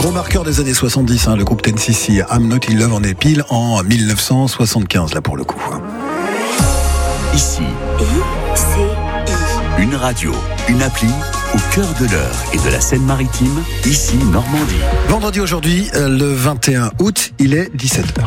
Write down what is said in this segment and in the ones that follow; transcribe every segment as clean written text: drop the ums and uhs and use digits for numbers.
Gros marqueur des années 70, le groupe 10cc, I'm Not In Love, on est pile en 1975 là pour le coup. Ici, une radio, une appli au cœur de l'Eure et de la Seine-Maritime, ici Normandie. Vendredi aujourd'hui, le 21 août, il est 17h.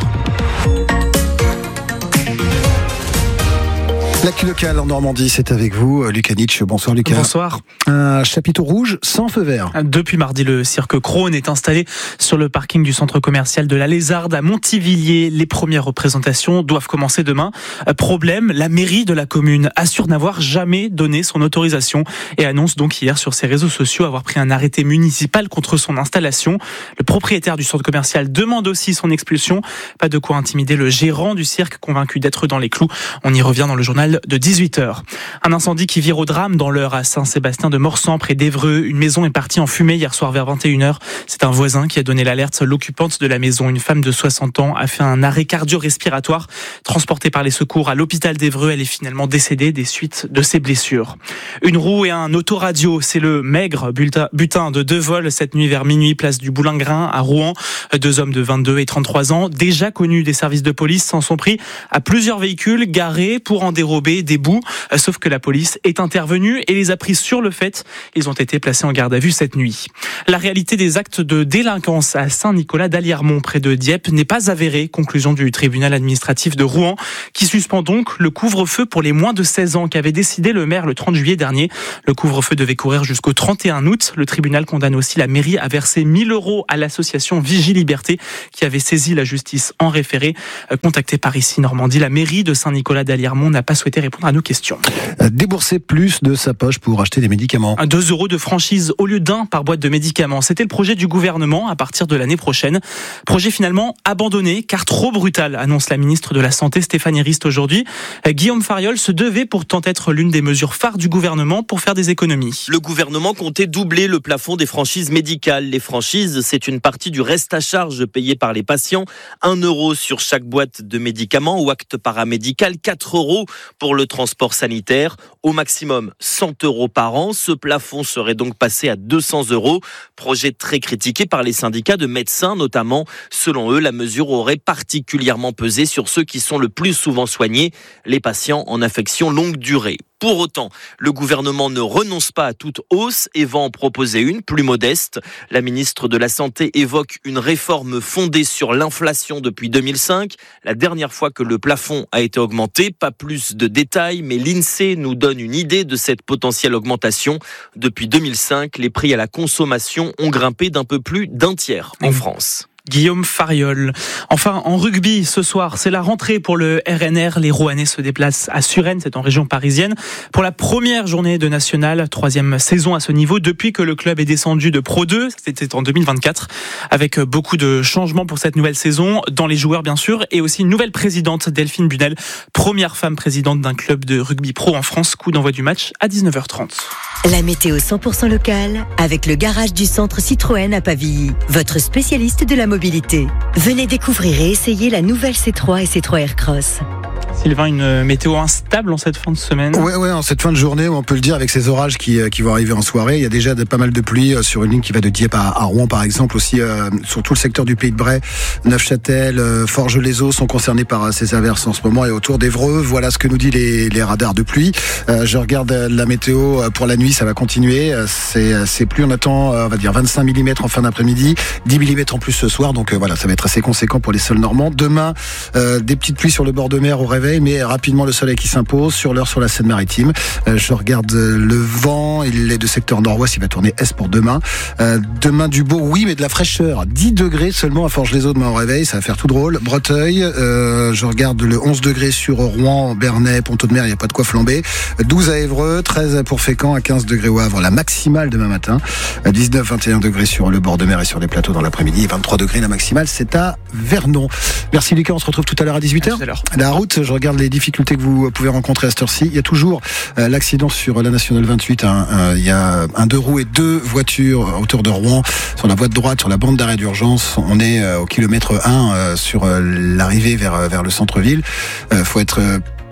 L'actu locale en Normandie, c'est avec vous, Lucas Nietzsche. Bonsoir Lucas. Bonsoir. Un chapiteau rouge sans feu vert. Depuis mardi, le cirque Krone est installé sur le parking du centre commercial de la Lézarde à Montivilliers. Les premières représentations doivent commencer demain. Problème, la mairie de la commune assure n'avoir jamais donné son autorisation et annonce donc hier sur ses réseaux sociaux avoir pris un arrêté municipal contre son installation. Le propriétaire du centre commercial demande aussi son expulsion. Pas de quoi intimider le gérant du cirque, convaincu d'être dans les clous. On y revient dans le journal de 18h. Un incendie qui vire au drame dans l'Eure à Saint-Sébastien-de-Morsan près d'Évreux. Une maison est partie en fumée hier soir vers 21h. C'est un voisin qui a donné l'alerte. L'occupante de la maison, une femme de 60 ans, a fait un arrêt cardio-respiratoire. Transportée par les secours à l'hôpital d'Évreux, elle est finalement décédée des suites de ses blessures. Une roue et un autoradio, c'est le maigre butin de 2 vols cette nuit vers minuit, place du Boulingrin à Rouen. 2 hommes de 22 et 33 ans, déjà connus des services de police, s'en sont pris à plusieurs véhicules garés pour en dérober des bouts, sauf que la police est intervenue et les a pris sur le fait. Ils ont été placés en garde à vue cette nuit. La réalité des actes de délinquance à Saint-Nicolas-d'Aliermont près de Dieppe n'est pas avérée, conclusion du tribunal administratif de Rouen, qui suspend donc le couvre-feu pour les moins de 16 ans qu'avait décidé le maire le 30 juillet dernier. Le couvre-feu devait courir jusqu'au 31 août. Le tribunal condamne aussi la mairie à verser 1 000 € à l'association Vigiliberté qui avait saisi la justice en référé. Contactée par ici Normandie, la mairie de Saint-Nicolas-d'Aliermont n'a pas souhaité répondre à nos questions. Débourser plus de sa poche pour acheter des médicaments. 2 € de franchise au lieu d'1 par boîte de médicaments. C'était le projet du gouvernement à partir de l'année prochaine. Projet finalement abandonné car trop brutal, annonce la ministre de la Santé Stéphanie Rist aujourd'hui. Guillaume Fariol se devait pourtant être l'une des mesures phares du gouvernement pour faire des économies. Le gouvernement comptait doubler le plafond des franchises médicales. Les franchises, c'est une partie du reste à charge payé par les patients. 1 € sur chaque boîte de médicaments ou acte paramédical, 4 € pour le transport sanitaire, au maximum 100 € par an. Ce plafond serait donc passé à 200 €. Projet très critiqué par les syndicats de médecins notamment. Selon eux, la mesure aurait particulièrement pesé sur ceux qui sont le plus souvent soignés, les patients en affection longue durée. Pour autant, le gouvernement ne renonce pas à toute hausse et va en proposer une plus modeste. La ministre de la Santé évoque une réforme fondée sur l'inflation depuis 2005. La dernière fois que le plafond a été augmenté, pas plus de détails, mais l'INSEE nous donne une idée de cette potentielle augmentation. Depuis 2005, les prix à la consommation ont grimpé d'un peu plus d'1 tiers en France. Guillaume Fariol. Enfin, en rugby, ce soir, c'est la rentrée pour le RNR. Les Rouennais se déplacent à Suresnes, c'est en région parisienne, pour la première journée de nationale, 3e saison à ce niveau, depuis que le club est descendu de Pro 2, c'était en 2024, avec beaucoup de changements pour cette nouvelle saison, dans les joueurs bien sûr, et aussi une nouvelle présidente, Delphine Bunel, première femme présidente d'un club de rugby pro en France. Coup d'envoi du match à 19h30. La météo 100% locale, avec le garage du centre Citroën à Pavilly, votre spécialiste de la mobilité. Venez découvrir et essayer la nouvelle C3 et C3 Aircross. Sylvain, une météo instable en cette fin de semaine. Ouais, en cette fin de journée, on peut le dire, avec ces orages qui vont arriver en soirée. Il y a déjà pas mal de pluie sur une ligne qui va de Dieppe à Rouen, par exemple, aussi sur tout le secteur du Pays de Bray. Neufchâtel, Forges-les-Eaux sont concernés par ces averses en ce moment et autour d'Évreux. Voilà ce que nous dit les radars de pluie. Je regarde la météo pour la nuit, ça va continuer. C'est pluie, on attend, on va dire 25 mm en fin d'après-midi, 10 mm en plus ce soir. Donc voilà, ça va être assez conséquent pour les sols normands. Demain, des petites pluies sur le bord de mer au réveil, mais rapidement le soleil qui s'impose sur l'heure sur la Seine-Maritime. Je regarde le vent, il est de secteur nord-ouest, il va tourner est pour demain. Demain du beau, oui, mais de la fraîcheur. 10 degrés seulement à Forges-les-Eaux demain au réveil, ça va faire tout drôle. Breteuil, je regarde le 11 degrés sur Rouen, Bernay, Pont-Audemer, il n'y a pas de quoi flamber. 12 à Évreux, 13 pour Fécamp, à 15 degrés au Havre, la maximale demain matin. 19-21 degrés sur le bord de mer et sur les plateaux dans l'après-midi. Et 23 degrés la maximale, c'est à Vernon. Merci Lucas, on se retrouve tout à l'heure à 18h. La route, je regarde les difficultés que vous pouvez rencontrer à cette heure-ci. Il y a toujours l'accident sur la Nationale 28. Il y a un 2 roues et 2 voitures à hauteur de Rouen sur la voie de droite, sur la bande d'arrêt d'urgence. On est au kilomètre 1 sur l'arrivée vers le centre-ville. Faut être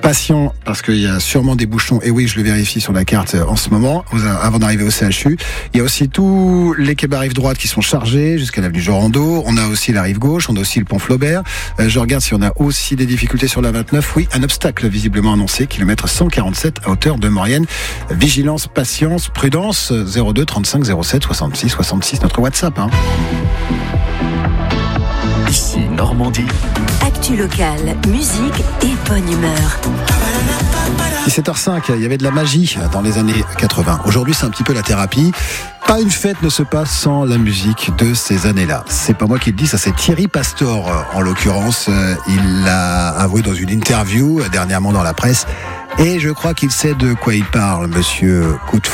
Patient, parce qu'il y a sûrement des bouchons, et oui, je le vérifie sur la carte en ce moment, avant d'arriver au CHU. Il y a aussi tous les quais rive droite qui sont chargés jusqu'à l'avenue Jorando. On a aussi la rive gauche, on a aussi le pont Flaubert. Je regarde si on a aussi des difficultés sur la 29. Oui, un obstacle visiblement annoncé, kilomètre 147 à hauteur de Maurienne. Vigilance, patience, prudence, 02 35 07 66 66, notre WhatsApp. Ici Normandie. Actu locale, musique et bonne humeur. 17h05, il y avait de la magie dans les années 80. Aujourd'hui, c'est un petit peu la thérapie. Pas une fête ne se passe sans la musique de ces années-là. C'est pas moi qui le dis, ça c'est Thierry Pastor en l'occurrence. Il l'a avoué dans une interview dernièrement dans la presse. Et je crois qu'il sait de quoi il parle, monsieur Coup de